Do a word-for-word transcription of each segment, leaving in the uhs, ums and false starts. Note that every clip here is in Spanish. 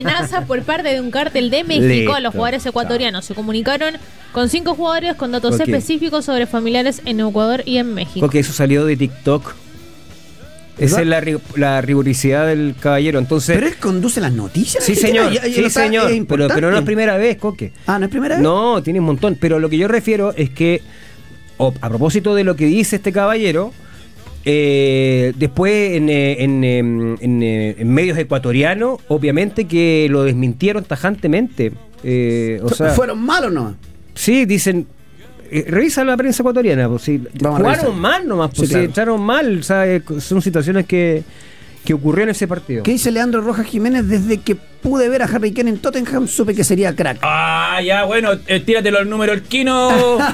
amenaza por parte de un cártel de México. Listo, los jugadores ecuatorianos se comunicaron con cinco jugadores con datos ¿Por qué? específicos sobre familiares en Ecuador y en México. Porque eso salió de TikTok. Esa es la, ri- la rigurosidad del caballero. Entonces, Pero él conduce las noticias. sí, ¿Qué señor, tiene? Ya- ya sí, lo sabe, señor, es pero, importante. pero no es primera vez, Coque. Ah, ¿no es primera vez? No, tiene un montón. Pero lo que yo refiero es que, o- a propósito de lo que dice este caballero, eh, después en, eh, en, eh, en, eh, en medios ecuatorianos, obviamente que lo desmintieron tajantemente. Eh, o Fu- sea, ¿Fueron malos no? sí, dicen. Eh, revisa la prensa ecuatoriana, pues si Vamos a jugaron revisar. mal nomás, pues Sí, si claro. echaron mal, o sea, eh, son situaciones que, que ocurrieron en ese partido. ¿Qué dice Leandro Rojas Jiménez? Desde que pude ver a Harry Kane en Tottenham, supe que sería crack. Ah, ya, bueno, eh, tíratelo al número el Kino.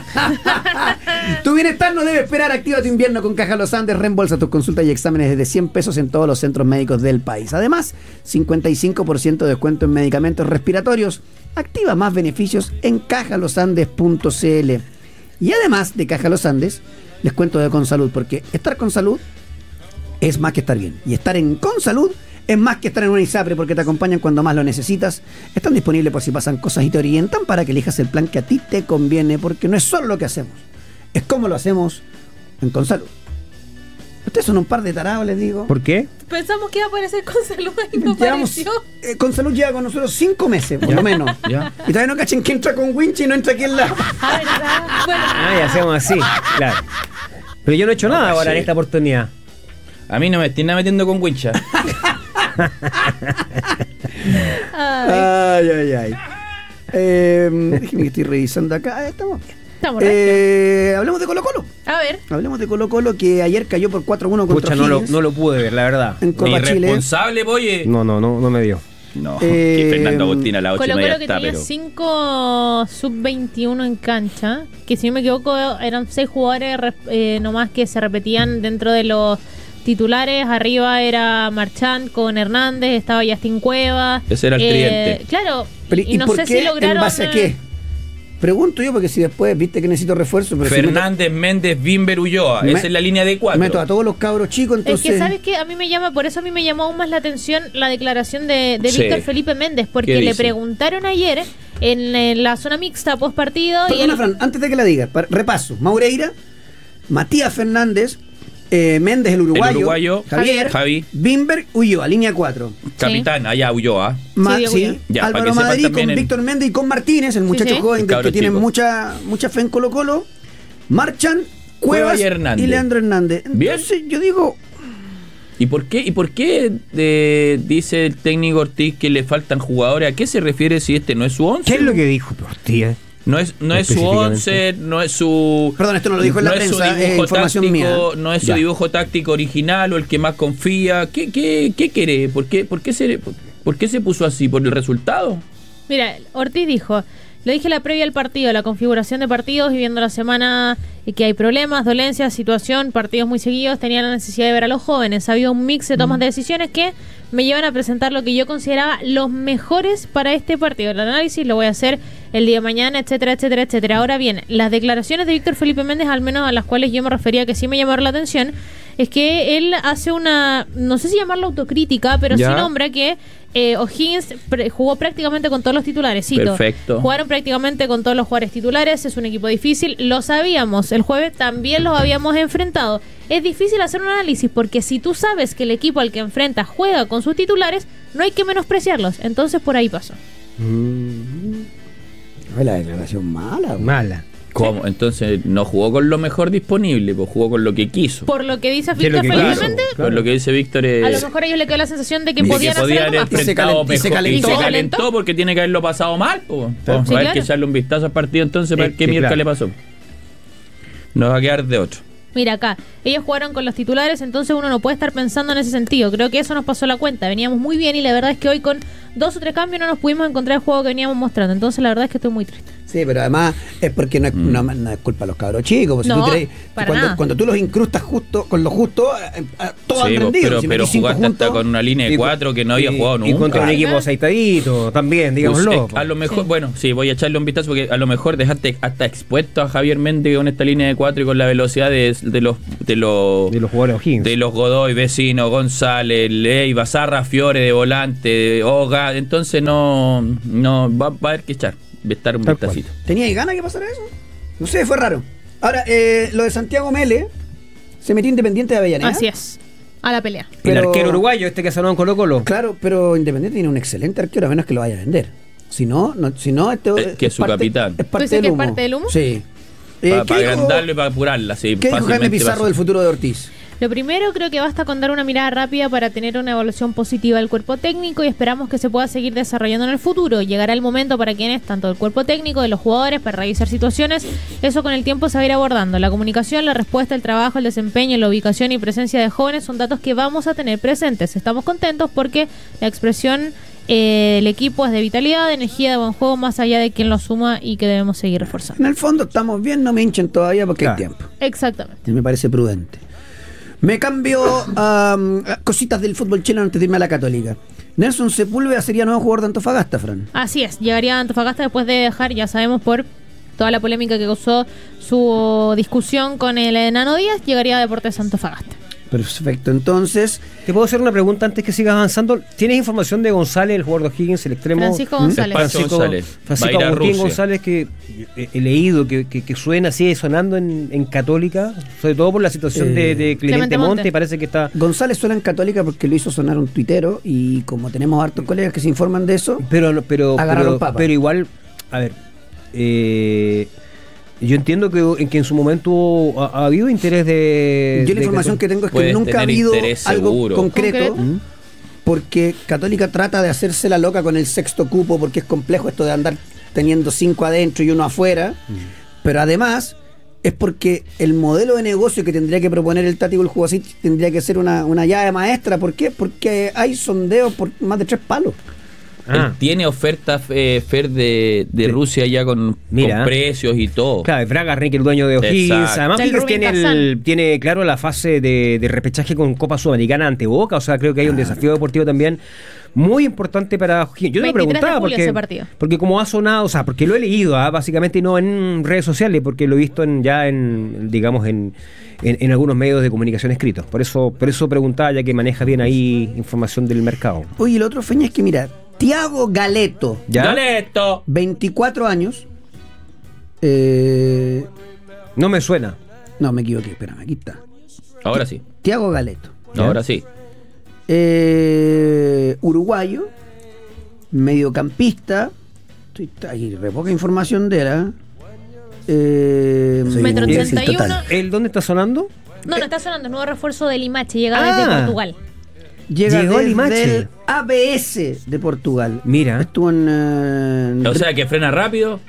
Tu bienestar no debe esperar. Activa tu invierno con Caja Los Andes. Reembolsa tus consultas y exámenes desde cien pesos en todos los centros médicos del país. Además, cincuenta y cinco por ciento de descuento en medicamentos respiratorios. Activa más beneficios en caja los andes punto c l. Y además de Caja Los Andes, les cuento de Consalud, porque estar con salud es más que estar bien. Y estar en Consalud es más que estar en una ISAPRE, porque te acompañan cuando más lo necesitas. Están disponibles por si pasan cosas y te orientan para que elijas el plan que a ti te conviene, porque no es solo lo que hacemos, es cómo lo hacemos en Consalud. Ustedes son un par de tarados, les digo. ¿Por qué? Pensamos que iba a aparecer con salud y no Llevamos, apareció. eh, Consalud lleva con nosotros cinco meses, por Ya. lo menos. Ya. Y todavía no cachen que entra con Winch y no entra aquí en la... Ah, ¿verdad? Bueno, Ah, ya hacemos así, claro. Pero yo no he hecho nada ahora en sí. esta oportunidad. A mí no me estén metiendo con wincha. ay, Ay, ay, ay. Eh, déjenme que estoy revisando acá. Ah, estamos bien. estamos rectos. Eh, hablemos de Colo Colo. A ver, Hablemos de Colo Colo, que ayer cayó por cuatro uno contra Pucha, no lo, O'Higgins no lo pude ver, la verdad. en Copa Chile. Irresponsable, oye. No, no, no, no me dio. No, Eh, que Fernando Agustín a las ocho y Colo media Colo que está, tenía pero... cinco sub veintiuno en cancha, que si no me equivoco eran seis jugadores eh, nomás que se repetían dentro de los titulares. Arriba era Marchand con Hernández, estaba Justin Cueva. Ese era el tridente. Claro, Pero, y, no por sé qué? si lograron... ¿En base a qué? Pregunto yo, porque si después viste que necesito refuerzo. Pero si Fernández, Méndez, Bimber, Ulloa. Me- Esa es la línea de meto, cuatro. meto a todos los cabros chicos, Es entonces... que, ¿sabes qué? A mí me llama, por eso a mí me llamó aún más la atención la declaración de, de Sí. Víctor Felipe Méndez, ¿Qué porque le dice? preguntaron ayer en, en la zona mixta post partido y Perdona, él, Fran, antes de que la digas, para- repaso. Maureira, Matías Fernández, eh, Méndez el uruguayo, El uruguayo, Javier, Javi. Bimber, Ulloa, línea cuatro. Capitán, allá Ulloa. Ma- Diego sí, Ulloa. Ya, para Álvaro que sepan Madrid con también en- Víctor Méndez y con Martínez, el muchacho sí. joven El del cabro que tiene chico. mucha, mucha fe en Colo Colo. Marchan, Cueva Cuevas y y, Hernández. Leandro Hernández. Bien. Entonces yo digo, ¿Y por qué, y por qué eh, dice el técnico Ortiz que le faltan jugadores? ¿A qué se refiere si este no es su once? ¿Qué es lo que dijo Ortiz? No es, no es su Específicamente. once, no es su... Perdón, esto no lo dijo en la no es su prensa, es dibujo información táctico, mía. No es su Ya. dibujo táctico original o el que más confía. ¿Qué, qué, qué quiere? ¿Por qué, por, qué se, por, por qué se puso así? ¿Por el resultado? Mira, Ortiz dijo, lo dije la previa al partido, la configuración de partidos y viendo la semana y que hay problemas, dolencias, situación, partidos muy seguidos, tenía la necesidad de ver a los jóvenes. Había un mix de tomas de decisiones que me llevan a presentar lo que yo consideraba los mejores para este partido. El análisis lo voy a hacer el día de mañana, etcétera, etcétera, etcétera. Ahora bien, las declaraciones de Víctor Felipe Méndez, al menos a las cuales yo me refería que sí me llamaron la atención, es que él hace una, no sé si llamarlo autocrítica, pero Ya. sí nombra que eh, O'Higgins pre- jugó prácticamente con todos los titulares. Cito, Perfecto. Jugaron prácticamente con todos los jugadores titulares, es un equipo difícil, lo sabíamos, el jueves también los habíamos enfrentado. Es difícil hacer un análisis porque si tú sabes que el equipo al que enfrentas juega con sus titulares, no hay que menospreciarlos. Entonces por ahí pasó. fue la declaración mala. güey. Mala. ¿Cómo? Entonces no jugó con lo mejor disponible, pues jugó con lo que quiso. Por lo que dice ¿Qué es lo Víctor que Felipe quiso? Méndez, Por lo que dice Víctor es... a lo mejor a ellos le quedó la sensación de que de podían que hacer podía algo haber más. Y se enfrentado calent- y se mejor. calentó. Y se ¿Se calentó calentó? porque tiene que haberlo pasado mal. Pues. Vamos Sí, a ver claro. que echarle un vistazo al partido entonces para Es ver qué que, mierda claro. le pasó. Nos va a quedar de otro. Mira acá, ellos jugaron con los titulares, entonces uno no puede estar pensando en ese sentido. Creo que eso nos pasó la cuenta. Veníamos muy bien y la verdad es que hoy con dos o tres cambios no nos pudimos encontrar el juego que veníamos mostrando. Entonces la verdad es que estoy muy triste. Sí, pero además es porque no es, Mm. no, no es culpa de los cabros chicos. Pues si No, tú tenés- para cuando, nada. cuando tú los incrustas justo con lo justo, eh, eh, todos Sí, han vos, rendido. pero, Si pero metís cinco jugaste hasta juntos, con una línea de Y- cuatro que no había y- jugado Y nunca. contra un equipo aceitadito, también, digámoslo. Pues, eh, a lo mejor, bueno, sí, voy a echarle un vistazo porque a lo mejor dejaste hasta expuesto a Javier Méndez con esta línea de cuatro y con la velocidad de, de los de los de los jugadores O'Higgins. de los Godoy, Vecino, González, Leiva, Zarra, Fiore de volante, Oga, entonces no no va, va a haber que echar, va a estar un Tal vistacito. ¿tenía ganas que pasara eso? No sé, fue raro. Ahora, eh, lo de Santiago Mele se metió Independiente de Avellaneda. Así es. A la pelea. El pero- arquero uruguayo, este que sonó en Colo Colo. Claro, pero Independiente tiene un excelente arquero, a menos que lo vaya a vender. Si no, no si no este Eh, que es su capitán. Es parte dices del que es humo. parte del humo? Sí. Eh, Para ¿qué dijo- agrandarlo y para apurarla, sí. ¿Qué dijo Jaime fácilmente Pizarro va a del ser. futuro de Ortiz? Lo primero, creo que basta con dar una mirada rápida para tener una evaluación positiva del cuerpo técnico y esperamos que se pueda seguir desarrollando en el futuro. Llegará el momento para quienes, tanto del cuerpo técnico, de los jugadores, para revisar situaciones. Eso con el tiempo se va a ir abordando. La comunicación, la respuesta, el trabajo, el desempeño, la ubicación y presencia de jóvenes son datos que vamos a tener presentes. Estamos contentos porque la expresión eh, del equipo es de vitalidad, de energía, de buen juego, más allá de quien lo suma y que debemos seguir reforzando. En el fondo estamos bien, no me hinchen todavía porque Claro. hay tiempo. Exactamente. Y me parece prudente. Me cambio a um, a cositas del fútbol chileno antes de irme a la Católica. Nelson Sepúlveda sería nuevo jugador de Antofagasta, Fran. Así es, llegaría a Antofagasta después de dejar, ya sabemos, por toda la polémica que causó su discusión con el Enano Díaz, llegaría a Deportes Antofagasta. Perfecto, entonces. ¿Te puedo hacer una pregunta antes que sigas avanzando? ¿Tienes información de González, el jugador de O'Higgins, el extremo? Francisco ¿Mm? González. Pancho González. Francisco Va a ir a Agustín Rusia. González, que he, he leído que, que, que suena, sigue sonando en, en Católica, sobre todo por la situación Eh, de, de Clemente, Clemente Monte. Monte. Parece que está. González suena en Católica porque lo hizo sonar un tuitero y como tenemos hartos colegas que se informan de eso, Pero, no- pero, Agarraron pero, papa. pero igual, a ver, eh, yo entiendo que en, que en su momento ha, ha habido interés de. yo la de información que tengo es que Puedes nunca ha tener habido interés algo seguro. concreto, Concreto. ¿Mm? porque Católica trata de hacerse la loca con el sexto cupo porque es complejo esto de andar teniendo cinco adentro y uno afuera, pero además es porque el modelo de negocio que tendría que proponer el Tati Buljubasit tendría que ser una, una llave maestra. ¿Por qué? Porque hay sondeos por más de tres palos. Ah. Él tiene ofertas eh, Fer de, de Sí. Rusia ya con, Mira. con precios y todo. Claro, es Braga Rick, el dueño de O'Higgins. Exacto. Además, Del O'Higgins Rubin tiene, el- Kazan. tiene claro la fase de, de repechaje con Copa Sudamericana ante Boca. O sea, creo que hay un desafío deportivo también muy importante para O'Higgins. Yo te lo veintitrés de preguntaba julio porque, ese partido. porque como ha sonado, o sea, porque lo he leído, ¿ah? básicamente no en redes sociales, porque lo he visto en, ya en, digamos, en, en, en algunos medios de comunicación escritos. Por eso, por eso preguntaba, ya que maneja bien ahí información del mercado. Oye, el otro feña es que mira, Tiago Galeto, ¿Ya? ¡Dale esto! veinticuatro años. Eh, No me suena. no, me equivoqué, espérame, aquí está. Ahora sí, Tiago Galeto. ¿Ya? ahora sí. Eh, uruguayo, mediocampista. Estoy, hay re poca información de él. ¿eh? Eh, Sí. Metro Sí, ochenta y uno. total. ¿El dónde está sonando? No, no está sonando, nuevo refuerzo del Limache, llega Ah. desde Portugal. Llega Llegó a desde Limache. el A B S de Portugal. Mira. Estuvo en, eh, O sea que frena rápido.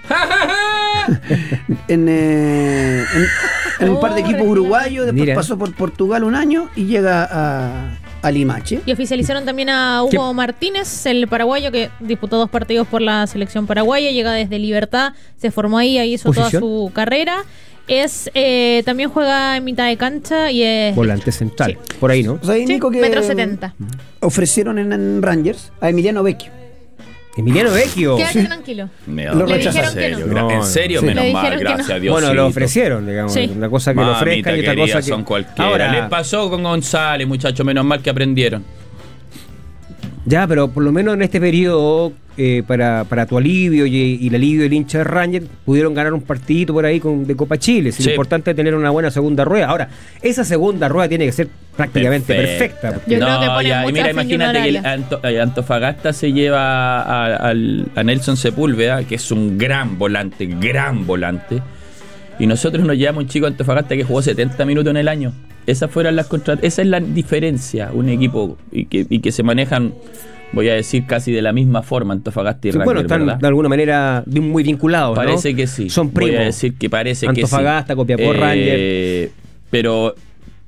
en, eh, en- en un par de Oh, equipos uruguayos. Después Mira. pasó por Portugal un año y llega a, a Limache. Y oficializaron también a Hugo Martínez, el paraguayo que disputó dos partidos por la selección paraguaya, llega desde Libertad, se formó ahí, ahí hizo ¿Posición? toda su carrera. Es eh, también juega en mitad de cancha y es Volante central. Sí. Por ahí, ¿no? O sea, ahí, Sí, Nico, que metro setenta. ofrecieron en, en Rangers a Emiliano Vecchio. Emiliano Vecchio. Quédate tranquilo. Me Lo da- rechazaron en que serio, no. gra- No, en serio, sí. menos Le mal, dijeron que gracias no. a Dios. Bueno, lo ofrecieron, digamos. Sí. Una cosa que lo ofrezcan y otra cosa que. son cualquiera. Ahora, Le pasó con González, muchachos, menos mal que aprendieron. ya, pero por lo menos en este periodo, eh, para, para tu alivio y, y el alivio del hincha de Ranger, pudieron ganar un partidito por ahí con, de Copa Chile. Sí. Lo importante es tener una buena segunda rueda. Ahora, esa segunda rueda tiene que ser prácticamente perfecta. porque- Yo creo que ponen ya, y mucha mira, fe en imagínate que el Junior Anto- eh, Antofagasta se lleva a, al- a Nelson Sepúlveda, que es un gran volante, gran volante. Y nosotros nos llevamos un chico a Antofagasta que jugó setenta minutos en el año. Esas fueron las contra- esa es la diferencia, un equipo y que, y que se manejan, voy a decir, casi de la misma forma, Antofagasta y Sí, Ranger, bueno, están ¿verdad? de alguna manera bi- muy vinculados, ¿no? Parece que sí. Son primos. Voy a decir que parece Antofagasta, que sí. Copiapó, Eh, Ranger. Pero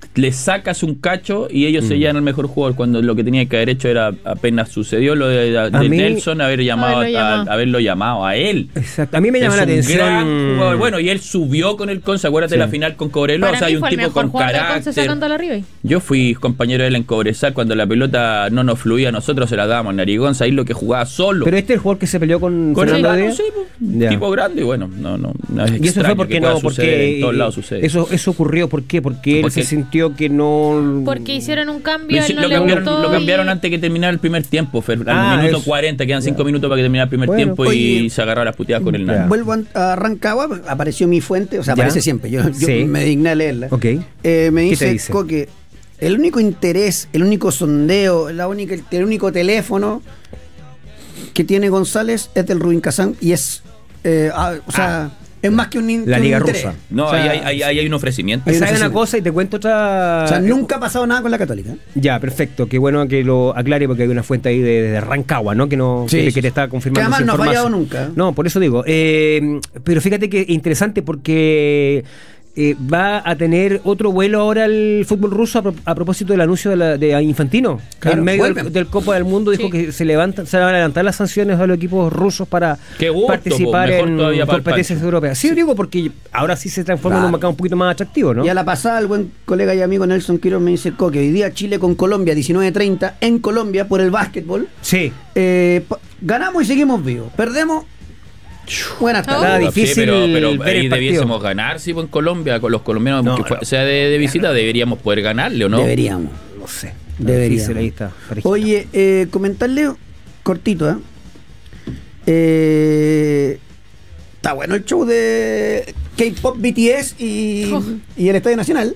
le sacas un cacho y ellos Mm. se llevan al mejor jugador, cuando lo que tenía que haber hecho era, apenas sucedió lo de, de A mí- Nelson, haber llamado, Haberlo a- llamado. haberlo llamado a él. Exacto. A mí me Es llama la un atención. gran jugador. Bueno, y él subió con el Conce, acuérdate Sí. la final con Cobreloa, Para o sea, mí hay un fue el tipo mejor con jugador de Conce carácter. sacando la Ribey. Yo fui compañero de él en Cobresal, cuando la pelota no nos fluía, nosotros se la dábamos en Narigonza, ahí lo que jugaba solo. Pero este es el jugador que se peleó con, Con Fernando el Díaz. sí, pues, un Ya. tipo grande, y bueno, no, no, no es Y eso fue extraño porque que pueda no, suceder, porque en todos lados sucede. eso eso ocurrió, ¿por qué? Porque él Porque- se sintió que no. Porque hicieron un Lo, cambio, hici- él no lo le cambiaron, gustó lo cambiaron y- antes que terminara el primer tiempo, Fer, al Ah, minuto eso. cuarenta, quedan cinco Ya. minutos para que termine el primer Bueno. tiempo y Oye, se agarró las puteadas con el ya. nano. Vuelvo a a Rancagua, apareció mi fuente, o sea, Ya. aparece siempre, yo, yo Sí. me digné a leerla. Ok. Eh, me ¿Qué dice, te dice? Coque, el único interés, el único sondeo, la única, el único teléfono que tiene González es del Rubín Kazán y es, eh, ah, o sea, es más que un, in- La que un Liga interés. Rusa. No, O sea, ahí hay, ahí- ahí hay un ofrecimiento. Hay un ¿Sabes una ofrecimiento. cosa y te cuento otra? O sea, nunca ha pasado nada con la Católica. Ya, perfecto. Qué bueno que lo aclare porque hay una fuente ahí de, de Rancagua, ¿no? Que no Sí, que, sí, que te sí. está confirmando. Que además esa no ha fallado información. nunca. No, por eso digo. Eh, pero fíjate que interesante porque eh, va a tener otro vuelo ahora el fútbol ruso a, pro- a propósito del anuncio de, la, de Infantino. Claro, en medio del, vuelven. del Copa del Mundo dijo Sí. que se levantan, se van a levantar las sanciones a los equipos rusos para Qué gusto, participar po, mejor en todavía para el competencias Pancho. europeas. Sí, digo porque ahora sí se transforma en Claro. un mercado un poquito más atractivo, ¿no? Y a la pasada, el buen colega y amigo Nelson Quiroz me dice, Coque, hoy día Chile con Colombia, diecinueve treinta, en Colombia por el básquetbol. Sí. Eh, pa- ganamos y seguimos vivos. Perdemos. Buenas Está tardes. difícil Sí, pero, pero ver ahí el partido. debiésemos ganar, sí, pues, en Colombia, con los colombianos, No, que fue- no. sea de, de visita, deberíamos poder ganarle, ¿o no? Deberíamos. No sé. Está Debería. difícil, ahí está. parejito. Oye, eh, comentarle cortito, ¿eh? Eh, Está bueno el show de K-pop, B T S y, Oh. y el Estadio Nacional.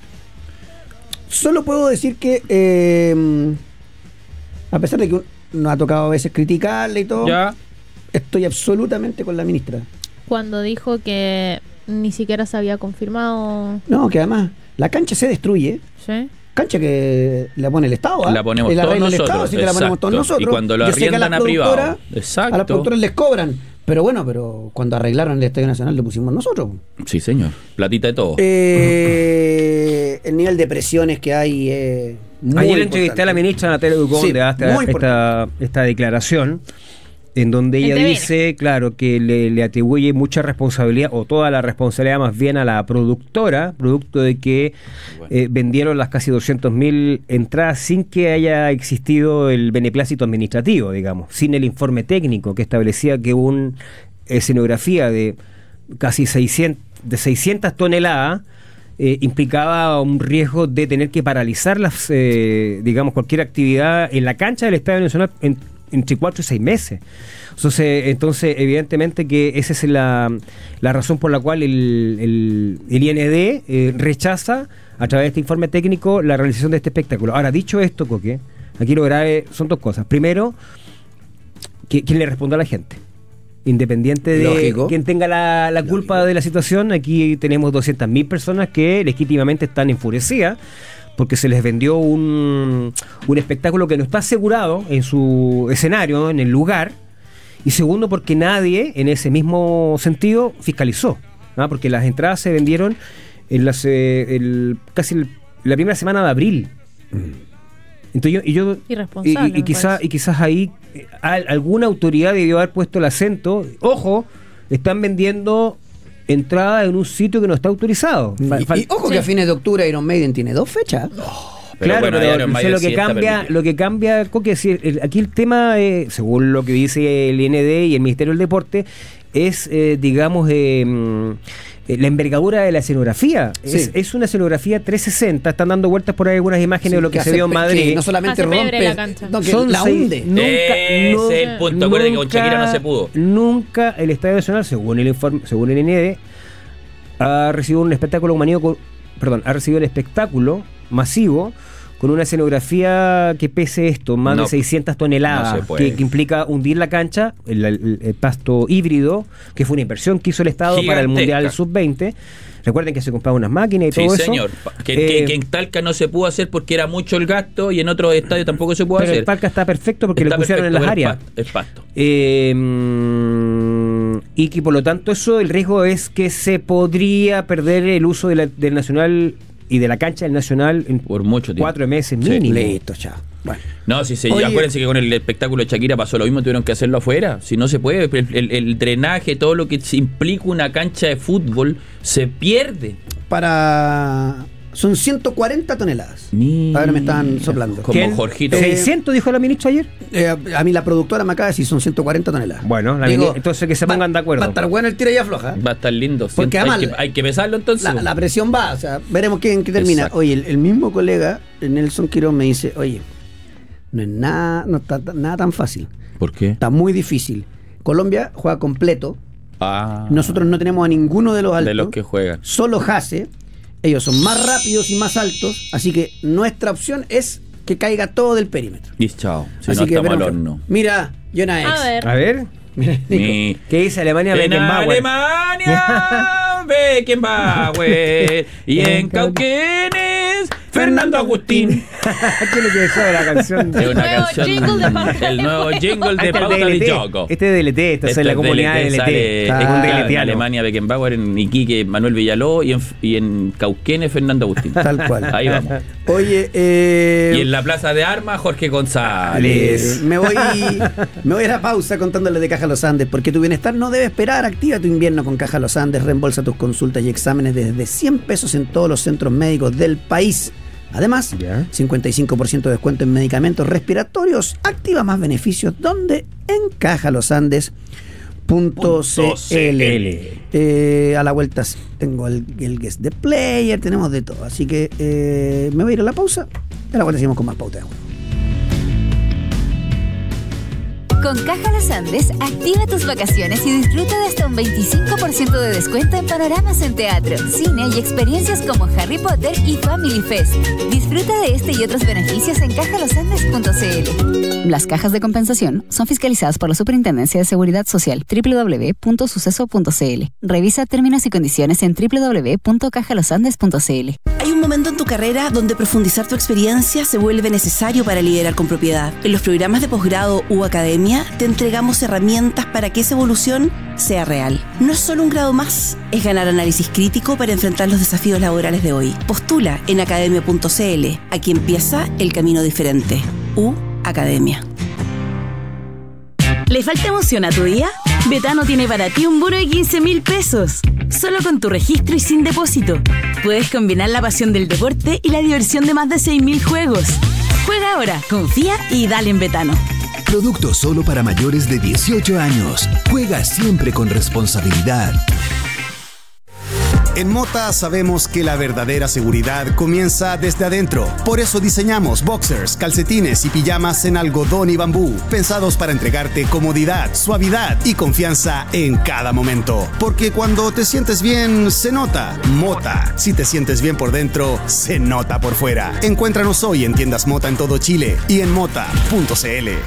Solo puedo decir que, eh, a pesar de que nos ha tocado a veces criticarle y todo, Ya. estoy absolutamente con la ministra. Cuando dijo que ni siquiera se había confirmado. No, que además la cancha se destruye. ¿Sí? Cancha que la pone el Estado, ¿ah? La ponemos El todos arreglo del nosotros, Estado, así que la ponemos todos exacto. nosotros. Y cuando lo Yo sé que arriendan las a privado. productoras- Exacto. A las productoras les cobran. Pero bueno, pero cuando arreglaron el Estadio Nacional lo pusimos nosotros. Sí, señor. Platita de todo. Eh, el nivel de presiones que hay es muy Ayer importante. entrevisté a la ministra Natalia Ducón Sí, de esta, muy esta, esta declaración en donde ella En T V N. dice, claro, que le, le atribuye mucha responsabilidad, o toda la responsabilidad más bien a la productora, producto de que eh, vendieron las casi doscientas mil entradas sin que haya existido el beneplácito administrativo, digamos, sin el informe técnico que establecía que una escenografía de casi seiscientas, de seiscientas toneladas eh, implicaba un riesgo de tener que paralizar las, eh, digamos, cualquier actividad en la cancha del Estadio Nacional en, entre cuatro y seis meses. Entonces, entonces evidentemente que esa es la, la razón por la cual el, el, el I N D eh, rechaza a través de este informe técnico la realización de este espectáculo. Ahora, dicho esto, Coque, aquí lo grave son dos cosas. Primero, que, ¿quién le responde a la gente? Independiente de Lógico. quien tenga la, la culpa Lógico. de la situación, aquí tenemos doscientas mil personas que legítimamente están enfurecidas porque se les vendió un, un espectáculo que no está asegurado en su escenario, ¿no? En el lugar. Y segundo, porque nadie en ese mismo sentido fiscalizó, ¿no? Porque las entradas se vendieron en las, eh, el, casi el- la primera semana de abril. Entonces yo, y yo Irresponsable, y, y me quizá, parece. y quizás ahí eh, al- alguna autoridad debió haber puesto el acento. Ojo, están vendiendo entrada en un sitio que no está autorizado. Fa- Y, fal- y ojo Sí. que a fines de octubre Iron Maiden tiene dos fechas. Pero claro, bueno, pero Iron o sea, Maiden lo sí que está cambia, permitido. lo que cambia, Coque, es decir, el- aquí el tema, eh, según lo que dice el I N D y el Ministerio del Deporte, es, eh, digamos, eh, mm, eh, la envergadura de la escenografía. Sí. Es, es una escenografía trescientos sesenta, están dando vueltas por ahí algunas imágenes de lo que, se hace vio en pe- Madrid. que no solamente Hace pebre rompe, la cancha. no, que Son la seis- hunde. Nunca, Ese no- es el punto. Acuérdate que con Shakira no se pudo. Nunca el Estadio Nacional, según el informe, según el I N D, ha recibido un espectáculo humanido con- perdón, ha recibido el espectáculo masivo con una escenografía que pese esto, más No, de seiscientas toneladas, no se puede. que, que implica hundir la cancha, el, el- el pasto híbrido, que fue una inversión que hizo el Estado para el Gigantesca. Mundial sub veinte. Recuerden que se compraban unas máquinas y Sí, todo eso. señor. Que, Eh, que- que en Talca no se pudo hacer porque era mucho el gasto y en otros estadios tampoco se pudo pero hacer. el Talca está perfecto porque Está le pusieron en perfecto, las pero áreas. Es pasto. Es pasto. Eh, mm, y que por lo tanto eso, el riesgo es que se podría perder el uso de la- del Nacional y de la cancha del Nacional en Por mucho tiempo. cuatro meses Sí. mínimo. Listo, chao. Bueno. No, si se, Oye. acuérdense que con el espectáculo de Shakira pasó lo mismo, tuvieron que hacerlo afuera. Si no se puede, el, el- el drenaje, todo lo que implica una cancha de fútbol, se pierde. Para... Son ciento cuarenta toneladas. Mira. Ahora me están soplando. Como ¿Quién? Jorgito. Eh, ¿seiscientos dijo la ministra ayer? Eh, a mí la productora me acaba de decir son ciento cuarenta toneladas. Bueno, la Digo, mini- entonces que se va- pongan de acuerdo. Va a estar bueno el tira y afloja. Va a estar lindo. Porque hay, además- que, hay que pesarlo entonces. La, la presión va, o sea, veremos quién qué termina. Exacto. Oye, el, el mismo colega, Nelson Quirón, me dice, oye, no es nada, no está ta- nada tan fácil. ¿Por qué? Está muy difícil. Colombia juega completo. Ah, Nosotros no tenemos a ninguno de los altos. de los que juegan. Solo Jase. Ellos son más rápidos y más altos. Así que nuestra opción es que caiga todo del perímetro. Y chao. Si así no que estamos al veremos. horno. Mira, Jonah X. A ver. A ver, Mira, Nico. Mi- ¿qué dice Alemania? En Beckenbauer? Alemania, Beckenbauer. Y en Cauquenes, Fernando Agustín. ¿Qué es lo que decía de la canción? Es una nuevo canción. jingle de Pauta El de nuevo Juego. jingle de Este es Pauta de D L T. Juego. Este es D L T, esto es Esto la es comunidad D L T, D L T. sale, Es un Ah, D L en T. Alemania, Beckenbauer, en Iquique, Manuel Villaló y en, y en Cauquenes, Fernando Agustín. Tal cual. Ahí vamos. Oye, eh, Y en la Plaza de Armas, Jorge eh, González. me voy me voy a la pausa contándoles de Caja Los Andes, porque tu bienestar no debe esperar. Activa tu invierno con Caja Los Andes, reembolsa tus consultas y exámenes desde cien pesos en todos los centros médicos del país. Además, Ya. cincuenta y cinco por ciento de descuento en medicamentos respiratorios. Activa más beneficios donde en caja los andes punto c l. Eh, a la vuelta tengo el, el guest de player, tenemos de todo. Así que eh, me voy a ir a la pausa. A la vuelta seguimos con más pauta de juego. Con Caja Los Andes, activa tus vacaciones y disfruta de hasta un veinticinco por ciento de descuento en panoramas en teatro, cine y experiencias como Harry Potter y Family Fest. Disfruta de este y otros beneficios en caja los andes punto c l. Las cajas de compensación son fiscalizadas por la Superintendencia de Seguridad Social, doble u doble u doble u punto suceso punto c l. Revisa términos y condiciones en doble u doble u doble u punto caja los andes punto c l. Hay un momento en tu carrera donde profundizar tu experiencia se vuelve necesario para liderar con propiedad. En los programas de posgrado u academia te entregamos herramientas para que esa evolución sea real. No es solo un grado más, es ganar análisis crítico para enfrentar los desafíos laborales de hoy. Postula en academia punto c l. Aquí empieza el camino diferente. U Academia. ¿Le falta emoción a tu día? Betano tiene para ti un bono de quince mil pesos. Solo con tu registro y sin depósito. Puedes combinar la pasión del deporte y la diversión de más de seis mil juegos. Juega ahora, confía y dale en Betano. Producto solo para mayores de dieciocho años. Juega siempre con responsabilidad. En Mota sabemos que la verdadera seguridad comienza desde adentro. Por eso diseñamos boxers, calcetines y pijamas en algodón y bambú, pensados para entregarte comodidad, suavidad y confianza en cada momento. Porque cuando te sientes bien, se nota. Mota. Si te sientes bien por dentro, se nota por fuera. Encuéntranos hoy en tiendas Mota en todo Chile y en mota punto c l.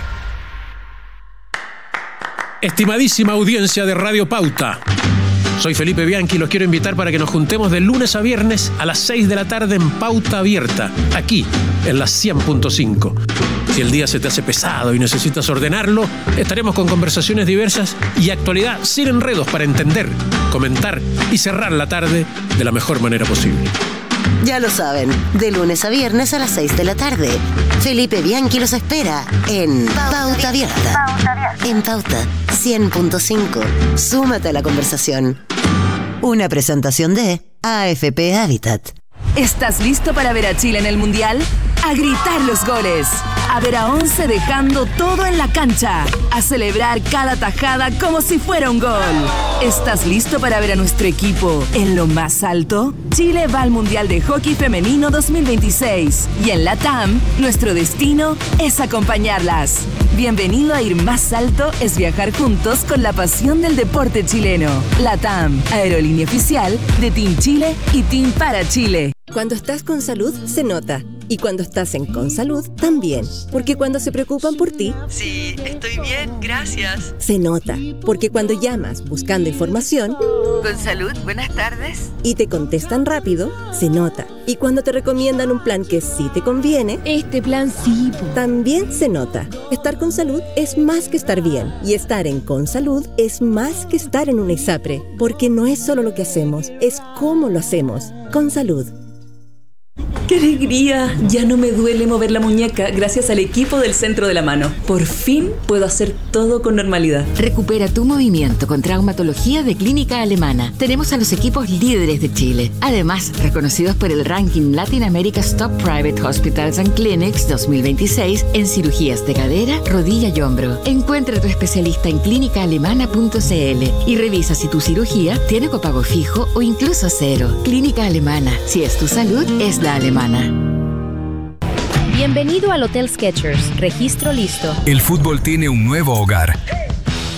Estimadísima audiencia de Radio Pauta, soy Felipe Bianchi y los quiero invitar para que nos juntemos de lunes a viernes a las seis de la tarde en Pauta Abierta, aquí en la cien punto cinco. Si el día se te hace pesado y necesitas ordenarlo, estaremos con conversaciones diversas y actualidad sin enredos para entender, comentar y cerrar la tarde de la mejor manera posible. Ya lo saben, de lunes a viernes a las seis de la tarde. Felipe Bianchi los espera en Pauta Abierta. En Pauta cien punto cinco. Súmate a la conversación. Una presentación de A F P Habitat. ¿Estás listo para ver a Chile en el Mundial? A gritar los goles, a ver a once dejando todo en la cancha, a celebrar cada tajada como si fuera un gol. ¿Estás listo para ver a nuestro equipo en lo más alto? Chile va al Mundial de Hockey Femenino dos mil veintiséis y en la T A M nuestro destino es acompañarlas. Bienvenido a Ir Más Alto es viajar juntos con la pasión del deporte chileno. La T A M, aerolínea oficial de Team Chile y Team para Chile. Cuando estás con salud, se nota. Y cuando estás en Consalud, también. Porque cuando se preocupan por ti... Sí, estoy bien, gracias. Se nota. Porque cuando llamas buscando información... Consalud, buenas tardes. Y te contestan rápido, se nota. Y cuando te recomiendan un plan que sí te conviene... Este plan sí. También se nota. Estar con salud es más que estar bien. Y estar en Consalud es más que estar en una ISAPRE. Porque no es solo lo que hacemos, es cómo lo hacemos. Consalud. ¡Qué alegría! Ya no me duele mover la muñeca gracias al equipo del Centro de la Mano. Por fin puedo hacer todo con normalidad. Recupera tu movimiento con traumatología de Clínica Alemana. Tenemos a los equipos líderes de Chile. Además, reconocidos por el ranking Latin America's Top Private Hospitals and Clinics dos mil veintiséis en cirugías de cadera, rodilla y hombro. Encuentra a tu especialista en clínica alemana punto c l y revisa si tu cirugía tiene copago fijo o incluso cero. Clínica Alemana. Si es tu salud, es la alemana. Bienvenido al Hotel Skechers. Registro listo. El fútbol tiene un nuevo hogar.